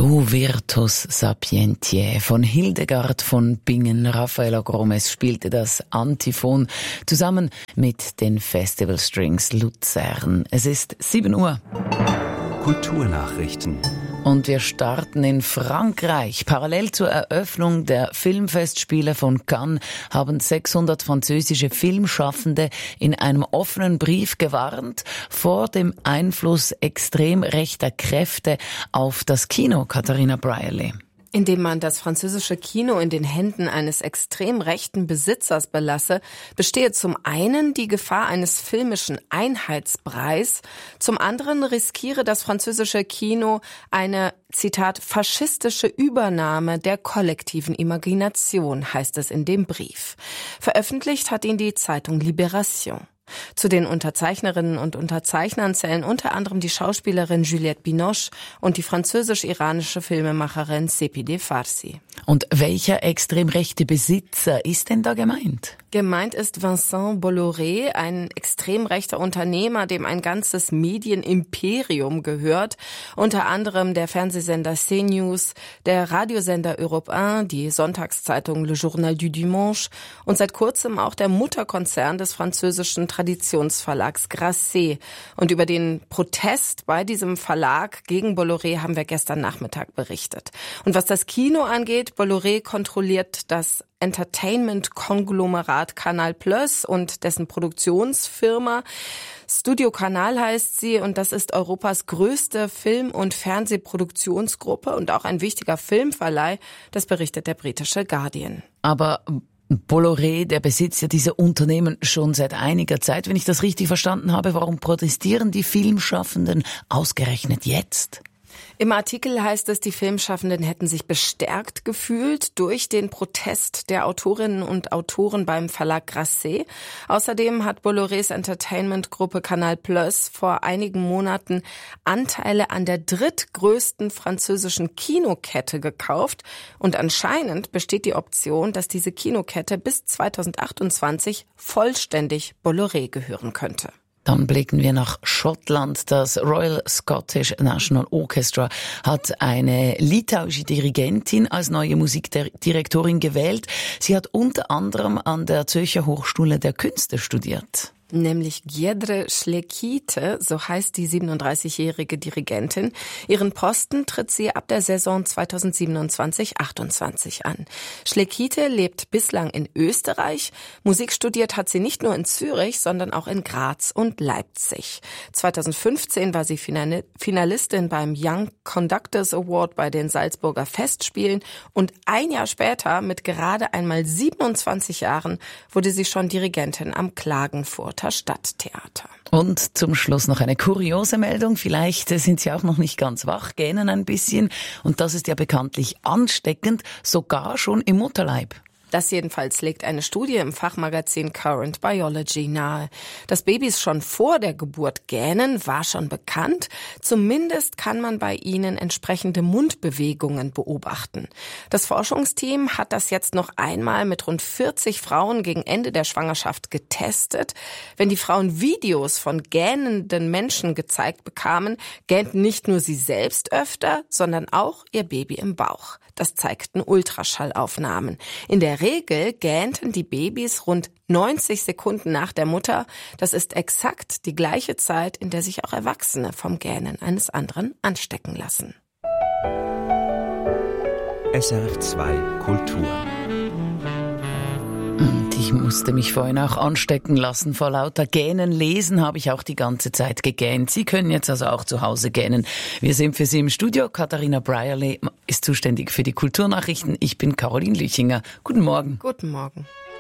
Du Virtus Sapientiae von Hildegard von Bingen. Raffaella Gromes spielte das Antiphon zusammen mit den Festival Strings Luzern. Es ist 7 Uhr. Kulturnachrichten. Und wir starten in Frankreich. Parallel zur Eröffnung der Filmfestspiele von Cannes haben 600 französische Filmschaffende in einem offenen Brief gewarnt vor dem Einfluss extrem rechter Kräfte auf das Kino. Katharina Brierley. Indem man das französische Kino in den Händen eines extrem rechten Besitzers belasse, bestehe zum einen die Gefahr eines filmischen Einheitsbreis, zum anderen riskiere das französische Kino eine, Zitat, faschistische Übernahme der kollektiven Imagination, heißt es in dem Brief. Veröffentlicht hat ihn die Zeitung Libération. Zu den Unterzeichnerinnen und Unterzeichnern zählen unter anderem die Schauspielerin Juliette Binoche und die französisch-iranische Filmemacherin Sepideh Farsi. Und welcher extrem rechte Besitzer ist denn da gemeint? Gemeint ist Vincent Bolloré, ein extrem rechter Unternehmer, dem ein ganzes Medienimperium gehört. Unter anderem der Fernsehsender CNews, der Radiosender Europe 1, die Sonntagszeitung Le Journal du Dimanche und seit kurzem auch der Mutterkonzern des französischen Traditionsverlags Grasset. Und über den Protest bei diesem Verlag gegen Bolloré haben wir gestern Nachmittag berichtet. Und was das Kino angeht, Bolloré kontrolliert das Entertainment-Konglomerat Canal Plus und dessen Produktionsfirma. Studio Canal heißt sie und das ist Europas größte Film- und Fernsehproduktionsgruppe und auch ein wichtiger Filmverleih, das berichtet der britische Guardian. Aber Bolloré, der besitzt ja diese Unternehmen schon seit einiger Zeit. Wenn ich das richtig verstanden habe, warum protestieren die Filmschaffenden ausgerechnet jetzt? Im Artikel heißt es, die Filmschaffenden hätten sich bestärkt gefühlt durch den Protest der Autorinnen und Autoren beim Verlag Grasset. Außerdem hat Bollorés Entertainment-Gruppe Canal Plus vor einigen Monaten Anteile an der drittgrößten französischen Kinokette gekauft. Und anscheinend besteht die Option, dass diese Kinokette bis 2028 vollständig Bolloré gehören könnte. Dann blicken wir nach Schottland. Das Royal Scottish National Orchestra hat eine litauische Dirigentin als neue Musikdirektorin gewählt. Sie hat unter anderem an der Zürcher Hochschule der Künste studiert. Nämlich Giedre Šlekytė, so heißt die 37-jährige Dirigentin. Ihren Posten tritt sie ab der Saison 2027/28 an. Šlekytė lebt bislang in Österreich. Musik studiert hat sie nicht nur in Zürich, sondern auch in Graz und Leipzig. 2015 war sie Finalistin beim Young Conductors Award bei den Salzburger Festspielen und ein Jahr später, mit gerade einmal 27 Jahren, wurde sie schon Dirigentin am Klagenfurter Stadttheater. Und zum Schluss noch eine kuriose Meldung. Vielleicht sind Sie auch noch nicht ganz wach, gähnen ein bisschen. Und das ist ja bekanntlich ansteckend, sogar schon im Mutterleib. Das jedenfalls legt eine Studie im Fachmagazin Current Biology nahe. Dass Babys schon vor der Geburt gähnen, war schon bekannt. Zumindest kann man bei ihnen entsprechende Mundbewegungen beobachten. Das Forschungsteam hat das jetzt noch einmal mit rund 40 Frauen gegen Ende der Schwangerschaft getestet. Wenn die Frauen Videos von gähnenden Menschen gezeigt bekamen, gähnten nicht nur sie selbst öfter, sondern auch ihr Baby im Bauch. Das zeigten Ultraschallaufnahmen. In der Regel gähnten die Babys rund 90 Sekunden nach der Mutter. Das ist exakt die gleiche Zeit, in der sich auch Erwachsene vom Gähnen eines anderen anstecken lassen. SRF 2 Kultur. Und ich musste mich vorhin auch anstecken lassen. Vor lauter Gähnen lesen habe ich auch die ganze Zeit gegähnt. Sie können jetzt also auch zu Hause gähnen. Wir sind für Sie im Studio. Katharina Brierley ist zuständig für die Kulturnachrichten. Ich bin Caroline Lüchinger. Guten Morgen. Guten Morgen.